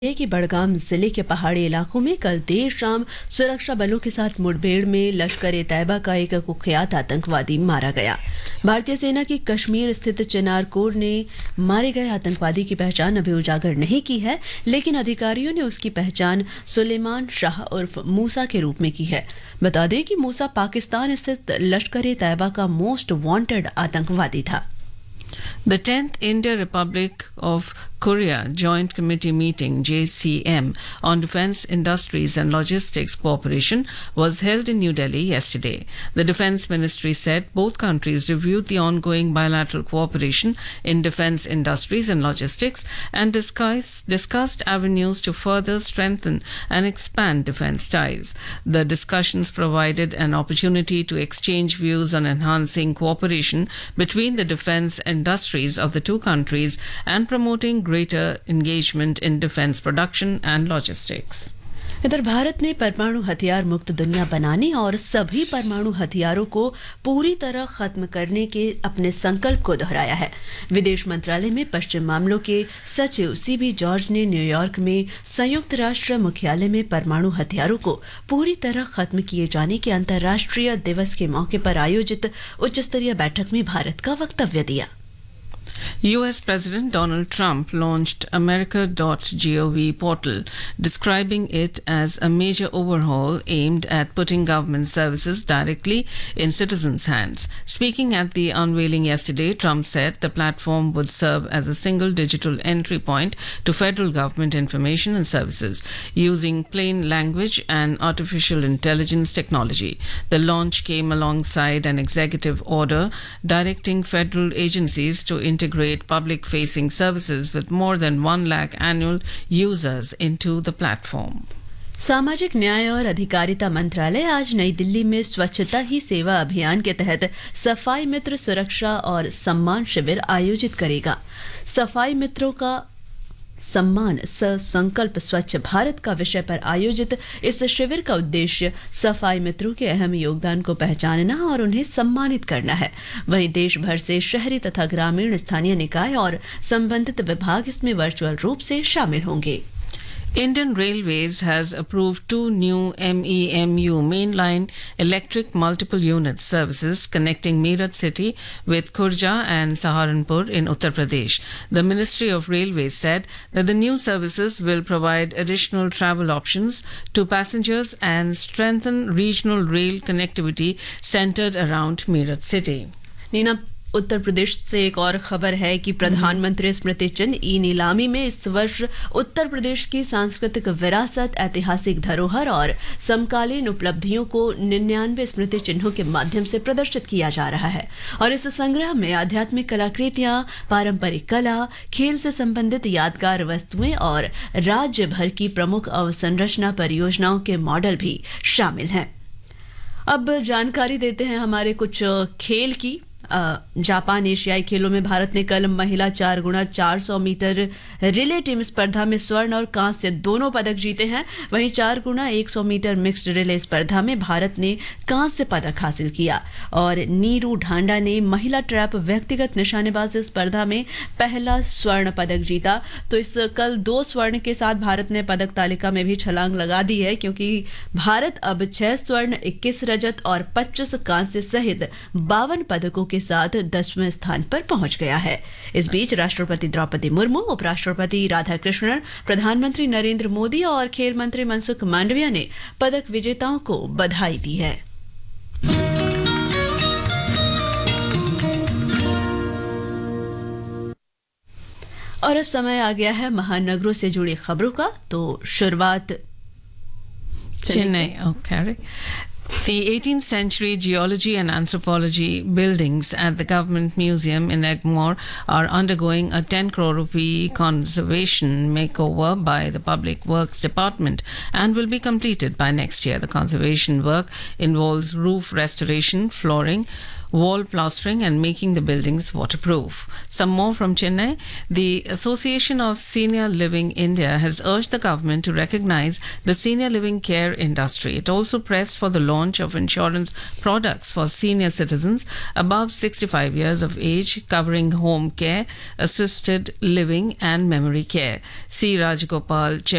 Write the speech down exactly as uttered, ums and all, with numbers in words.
है कि बड़गाम जिले के पहाड़ी इलाकों में कल देर शाम सुरक्षा बलों के साथ मुठभेड़ में लश्कर-ए-तैयबा का एक कुख्यात आतंकवादी मारा गया। भारतीय सेना की कश्मीर स्थित चिनार कोर ने मारे गए आतंकवादी की पहचान अभी उजागर नहीं की है, लेकिन अधिकारियों ने उसकी पहचान सुलेमान शाह उर्फ मूसा के रूप में की है। बता दें कि मूसा पाकिस्तान स्थित लश्कर-ए-तैयबा का मोस्ट वांटेड आतंकवादी था। The tenth India-Republic of Korea Joint Committee meeting J C M on Defence Industries and Logistics Cooperation was held in New Delhi yesterday. The Defence Ministry said both countries reviewed the ongoing bilateral cooperation in defence industries and logistics and discuss, discussed avenues to further strengthen and expand defence ties. The discussions provided an opportunity to exchange views on enhancing cooperation between the defence industries of the two countries and promoting greater engagement in defence production and logistics. इधर भारत ने परमाणु हथियार मुक्त दुनिया बनाने और सभी परमाणु हथियारों को पूरी तरह खत्म करने के अपने संकल्प को दोहराया है। विदेश मंत्रालय में पश्चिम मामलों के सचिव सीबी जॉर्ज ने न्यूयॉर्क में संयुक्त राष्ट्र मुख्यालय में परमाणु हथियारों को पूरी तरह खत्म किए जाने के अंतर्राष्ट्रीय दिवस के मौके पर आयोजित उच्च स्तरीय बैठक में भारत का वक्तव्य दिया। U S President Donald Trump launched America dot gov portal, describing it as a major overhaul aimed at putting government services directly in citizens' hands. Speaking at the unveiling yesterday, Trump said the platform would serve as a single digital entry point to federal government information and services, using plain language and artificial intelligence technology. The launch came alongside an executive order directing federal agencies to integrate public-facing services with more than one lakh annual users into the platform. सामाजिक न्याय और अधिकारिता मंत्रालय आज नई दिल्ली में स्वच्छता ही सेवा अभियान के तहत सफाई मित्र सुरक्षा और सम्मान शिविर आयोजित करेगा। सफाई मित्रों का सम्मान स संकल्प स्वच्छ भारत का विषय पर आयोजित इस शिविर का उद्देश्य सफाई मित्रों के अहम योगदान को पहचानना और उन्हें सम्मानित करना है। वहीं देश भर से शहरी तथा ग्रामीण स्थानीय निकाय और संबंधित विभाग इसमें वर्चुअल रूप से शामिल होंगे। Indian Railways has approved two new M E M U mainline electric multiple unit services connecting Meerut city with Khurja and Saharanpur in Uttar Pradesh. The Ministry of Railways said that the new services will provide additional travel options to passengers and strengthen regional rail connectivity centered around Meerut city. Neena, Uttar Pradesh से एक और खबर है कि प्रधानमंत्री स्मृति चिन्ह ई नीलामी में इस वर्ष उत्तर प्रदेश की सांस्कृतिक विरासत, ऐतिहासिक धरोहर और समकालीन उपलब्धियों को निन्यानवे स्मृति चिन्हों के माध्यम से प्रदर्शित किया जा रहा है और इस संग्रह में आध्यात्मिक कलाकृतियां, पारंपरिक कला, खेल से संबंधित यादगार वस्तुएं और राज्य भर की प्रमुख अवसंरचना परियोजनाओं के मॉडल भी शामिल हैं। अब जानकारी देते हैं हमारे कुछ खेल की। जापान एशियाई खेलों में भारत ने कल महिला चार गुणा चार सौ मीटर रिले टीम स्पर्धा में स्वर्ण और कांस्य दोनों पदक जीते हैं। वहीं चार गुणा एक सौ मीटर मिक्स्ड रिले स्पर्धा में भारत ने कांस्य पदक हासिल किया और नीरू ढांडा ने महिला ट्रैप व्यक्तिगत निशानेबाजी स्पर्धा में पहला स्वर्ण पदक जीता। तो इस कल दो स्वर्ण के साथ भारत ने पदक तालिका में भी छलांग लगा दी है, क्योंकि भारत अब छह स्वर्ण, इक्कीस रजत और पच्चीस कांस्य सहित बावन पदकों के साथ दसवें स्थान पर पहुंच गया है। इस बीच राष्ट्रपति द्रौपदी मुर्मू, उपराष्ट्रपति राधाकृष्णन, प्रधानमंत्री नरेंद्र मोदी और खेल मंत्री मनसुख मांडविया ने पदक विजेताओं को बधाई दी है। और अब समय आ गया है महानगरों से जुड़ी खबरों का। तो शुरुआत Chennai. Okay. The eighteenth century geology and anthropology buildings at the Government Museum in Egmore are undergoing a ten crore rupee conservation makeover by the Public Works Department and will be completed by next year. The conservation work involves roof restoration, flooring, wall plastering and making the buildings waterproof. Some more from Chennai. The Association of Senior Living India has urged the government to recognize the senior living care industry. It also pressed for the launch of insurance products for senior citizens above sixty-five years of age, covering home care, assisted living and memory care. C. Rajgopal, Chair